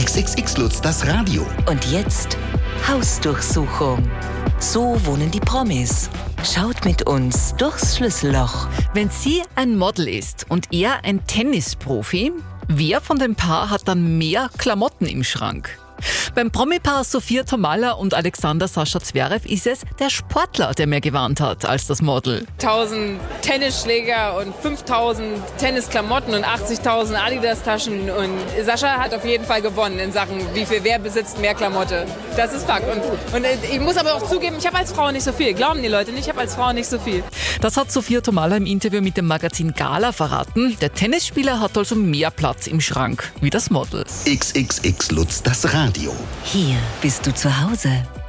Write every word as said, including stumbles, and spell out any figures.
X X X Lutz, das Radio. Und jetzt Hausdurchsuchung. So wohnen die Promis. Schaut mit uns durchs Schlüsselloch. Wenn sie ein Model ist und er ein Tennisprofi, wer von dem Paar hat dann mehr Klamotten im Schrank? Beim Promi-Paar Sophia Tomalla und Alexander Sascha Zverev ist es der Sportler, der mehr gewarnt hat als das Model. tausend Tennisschläger und fünftausend Tennisklamotten und achtzigtausend Adidas-Taschen. Und Sascha hat auf jeden Fall gewonnen in Sachen, wie viel wer besitzt mehr Klamotte. Das ist Fakt. Und, und ich muss aber auch zugeben, ich habe als Frau nicht so viel. Glauben die Leute nicht, ich habe als Frau nicht so viel. Das hat Sophia Tomalla im Interview mit dem Magazin Gala verraten. Der Tennisspieler hat also mehr Platz im Schrank wie das Model. X X X Lutz, das Radio. Hier bist du zu Hause.